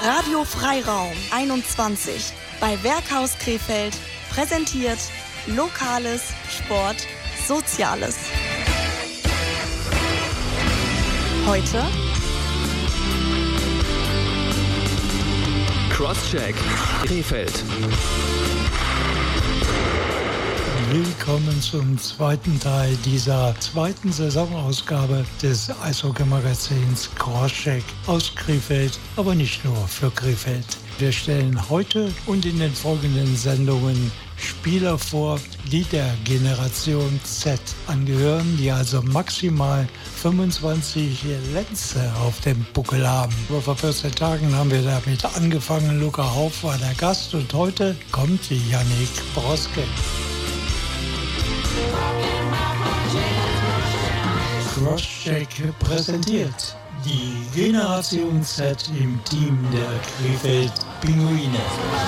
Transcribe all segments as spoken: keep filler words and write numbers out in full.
Radio Freiraum einundzwanzig bei Werkhaus Krefeld präsentiert Lokales, Sport, Soziales. Heute Crosscheck Krefeld. Willkommen zum zweiten Teil dieser zweiten Saisonausgabe des Eishockey-Magazins Crosscheck aus Krefeld, aber nicht nur für Krefeld. Wir stellen heute und in den folgenden Sendungen Spieler vor, die der Generation Z angehören, die also maximal fünfundzwanzig Lenze auf dem Buckel haben. Vor vierzehn Tagen haben wir damit angefangen. Luca Hauff war der Gast und heute kommt Yannick Broske. Crosscheck präsentiert die Generation Z im Team der Krefeld Pinguine.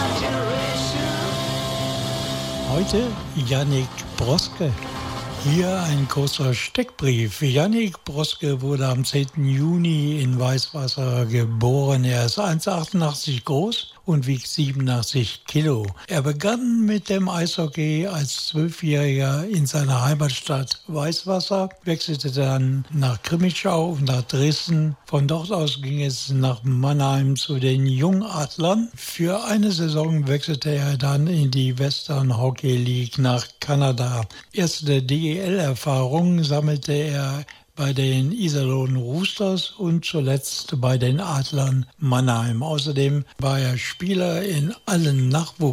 Heute Yannick Broske. Hier ein kurzer Steckbrief. Yannick Broske wurde am zehnten Juni in Weißwasser geboren. Er ist eins Komma achtundachtzig groß und wiegt siebenundachtzig Kilo. Er begann mit dem Eishockey als Zwölfjähriger in seiner Heimatstadt Weißwasser, wechselte dann nach Crimmitschau und nach Dresden. Von dort aus ging es nach Mannheim zu den Jungadlern. Für eine Saison wechselte er dann in die Western Hockey League nach Kanada. Erste D E L-Erfahrung sammelte er bei den Iserlohn Roosters und zuletzt bei den Adlern Mannheim. Außerdem war er Spieler in allen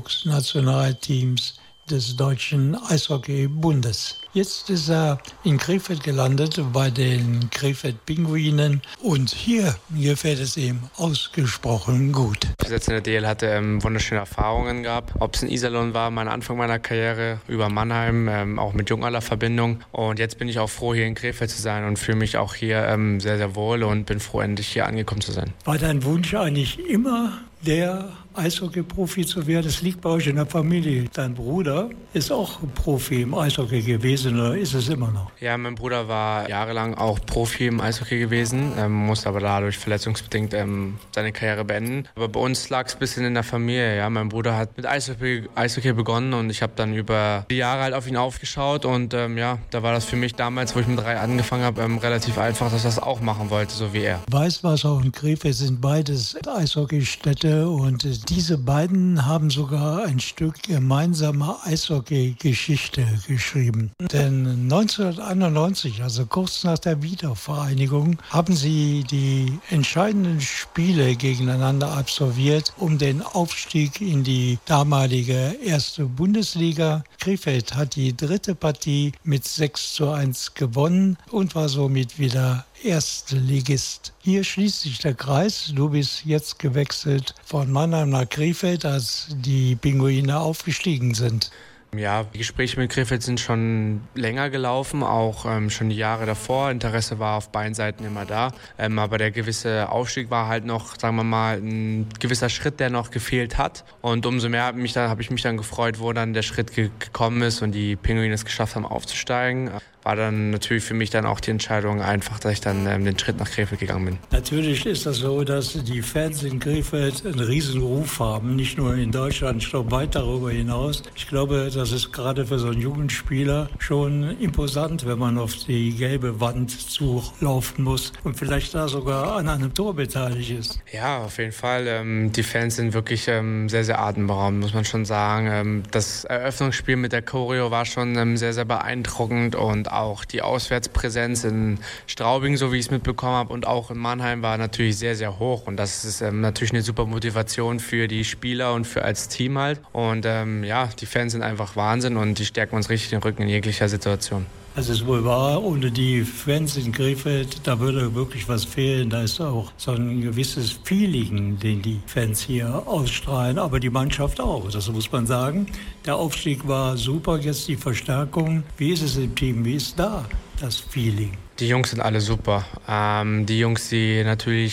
Nachwuchsnationalteams des Deutschen Eishockey-Bundes. Jetzt ist er in Krefeld gelandet bei den Krefeld Pinguinen und hier gefällt es ihm ausgesprochen gut. Ich in der D L hatte ähm, wunderschöne Erfahrungen gehabt, ob es in Iserlohn war, mein Anfang meiner Karriere, über Mannheim, ähm, auch mit Jungadler-Verbindung, und jetzt bin ich auch froh, hier in Krefeld zu sein und fühle mich auch hier ähm, sehr, sehr wohl und bin froh, endlich hier angekommen zu sein. War dein Wunsch eigentlich immer der Eishockey-Profi zu werden? Das liegt bei euch in der Familie. Dein Bruder ist auch Profi im Eishockey gewesen, oder ist es immer noch? Ja, mein Bruder war jahrelang auch Profi im Eishockey gewesen, ähm, musste aber dadurch verletzungsbedingt ähm, seine Karriere beenden. Aber bei uns lag es ein bisschen in der Familie. Ja, mein Bruder hat mit Eishockey, Eishockey begonnen und ich habe dann über die Jahre halt auf ihn aufgeschaut und ähm, ja, da war das für mich damals, wo ich mit drei angefangen habe, ähm, relativ einfach, dass ich das auch machen wollte, so wie er. Weißwasser und Krefeld sind beides Eishockeystädte und diese beiden haben sogar ein Stück gemeinsame Eishockey-Geschichte geschrieben. Denn neunzehnhunderteinundneunzig, also kurz nach der Wiedervereinigung, haben sie die entscheidenden Spiele gegeneinander absolviert, um den Aufstieg in die damalige erste Bundesliga. Krefeld hat die dritte Partie mit sechs zu eins gewonnen und war somit wieder Erstligist. Hier schließt sich der Kreis. Du bist jetzt gewechselt von Mannheim nach Krefeld, als die Pinguine aufgestiegen sind. Ja, die Gespräche mit Krefeld sind schon länger gelaufen, auch ähm, schon die Jahre davor. Interesse war auf beiden Seiten immer da, ähm, aber der gewisse Aufstieg war halt noch, sagen wir mal, ein gewisser Schritt, der noch gefehlt hat. Und umso mehr habe hab ich mich dann gefreut, wo dann der Schritt ge- gekommen ist und die Pinguine es geschafft haben, aufzusteigen. War dann natürlich für mich dann auch die Entscheidung einfach, dass ich dann ähm, den Schritt nach Krefeld gegangen bin. Natürlich ist das so, dass die Fans in Krefeld einen riesen Ruf haben, nicht nur in Deutschland, ich glaube weit darüber hinaus. Ich glaube, das ist gerade für so einen jungen Spieler schon imposant, wenn man auf die gelbe Wand zulaufen muss und vielleicht da sogar an einem Tor beteiligt ist. Ja, auf jeden Fall. Ähm, die Fans sind wirklich ähm, sehr, sehr atemberaubend, muss man schon sagen. Ähm, das Eröffnungsspiel mit der Choreo war schon ähm, sehr, sehr beeindruckend und auch die Auswärtspräsenz in Straubing, so wie ich es mitbekommen habe, und auch in Mannheim war natürlich sehr, sehr hoch. Und das ist ähm, natürlich eine super Motivation für die Spieler und für als Team halt. Und ähm, ja, die Fans sind einfach Wahnsinn und die stärken uns richtig den Rücken in jeglicher Situation. Es ist wohl wahr, ohne die Fans in Krefeld, da würde wirklich was fehlen. Da ist auch so ein gewisses Feeling, den die Fans hier ausstrahlen, aber die Mannschaft auch, das muss man sagen. Der Aufstieg war super, jetzt die Verstärkung. Wie ist es im Team, wie ist da das Feeling? Die Jungs sind alle super. Ähm, die Jungs, die natürlich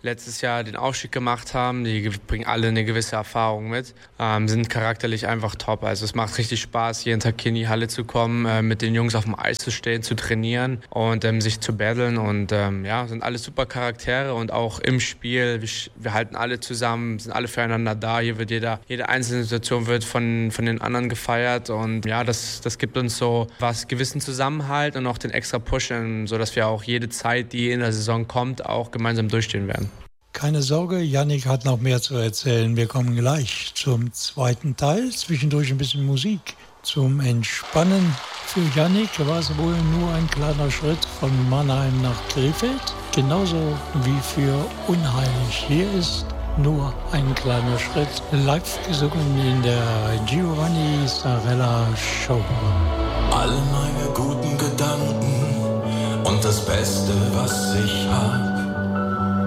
letztes Jahr den Aufstieg gemacht haben. Die bringen alle eine gewisse Erfahrung mit, ähm, sind charakterlich einfach top. Also es macht richtig Spaß, jeden Tag hier in die Halle zu kommen, äh, mit den Jungs auf dem Eis zu stehen, zu trainieren und ähm, sich zu battlen. Und ähm, ja, sind alles super Charaktere und auch im Spiel, wir, wir halten alle zusammen, sind alle füreinander da. Hier wird jeder, jede einzelne Situation wird von, von den anderen gefeiert und ja, das, das gibt uns so was, gewissen Zusammenhalt und auch den extra Push, sodass wir auch jede Zeit, die in der Saison kommt, auch gemeinsam durchstehen werden. Keine Sorge, Yannick hat noch mehr zu erzählen. Wir kommen gleich zum zweiten Teil, zwischendurch ein bisschen Musik. Zum Entspannen für Yannick war es wohl nur ein kleiner Schritt von Mannheim nach Krefeld, genauso wie für Unheilig. Hier ist nur ein kleiner Schritt, live gesungen in der Giovanni Zarella Show. All meine guten Gedanken und das Beste, was ich hab,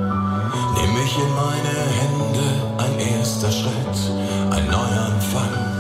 nehm ich in meine Hände, ein erster Schritt, ein Neuanfang.